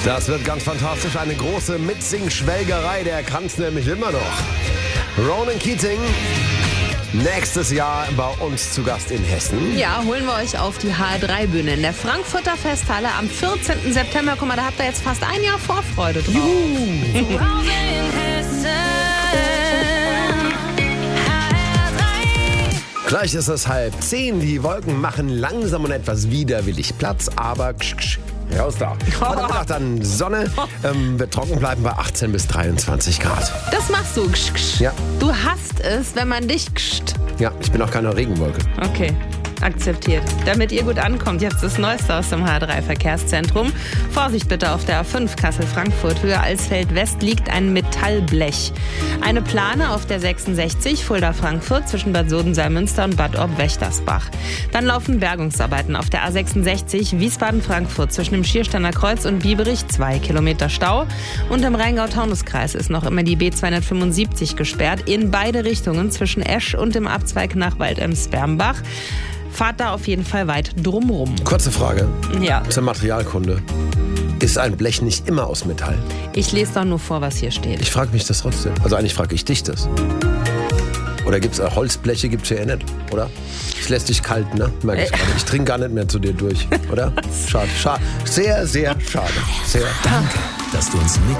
Das wird ganz fantastisch. Eine große Mitsing-Schwelgerei, der kann es nämlich immer noch. Ronan Keating, nächstes Jahr bei uns zu Gast in Hessen. Ja, holen wir euch auf die HR3-Bühne in der Frankfurter Festhalle am 14. September. Guck mal, da habt ihr jetzt fast ein Jahr Vorfreude drauf. Juhu. Gleich ist es 9:30. Die Wolken machen langsam und etwas widerwillig Platz, aber raus da. Heute Nacht dann Sonne, wird trocken bleiben bei 18 bis 23 Grad. Das machst du. Ja. Du hasst es, wenn man dich Ja, ich bin auch keine Regenwolke. Okay, akzeptiert. Damit ihr gut ankommt, jetzt das Neueste aus dem H3-Verkehrszentrum. Vorsicht bitte auf der A5 Kassel-Frankfurt. Höher Alsfeld West liegt ein Metallblech. Eine Plane auf der 66 Fulda-Frankfurt zwischen Bad Sodensalm-Münster und Bad Orb-Wächtersbach. Dann laufen Bergungsarbeiten auf der A66 Wiesbaden-Frankfurt zwischen dem Schiersteiner Kreuz und Bieberich, 2 Kilometer Stau. Und im Rheingau-Taunus-Kreis ist noch immer die B275 gesperrt in beide Richtungen zwischen Esch und dem Abzweig nach Waldemms-Bernbach. Fahrt da auf jeden Fall weit drumrum. Kurze Frage Ja, zur Materialkunde. Ist ein Blech nicht immer aus Metall? ich lese doch nur vor, was hier steht. Ich frage mich das trotzdem. Also eigentlich frage ich dich das. Oder gibt es Holzbleche? Gibt es hier nicht, oder? Es lässt dich kalt, ne? Merke ich gerade. Ich trinke gar nicht mehr zu dir durch, oder? Schade, schade. Sehr, sehr schade. Sehr. Danke, dass du uns mit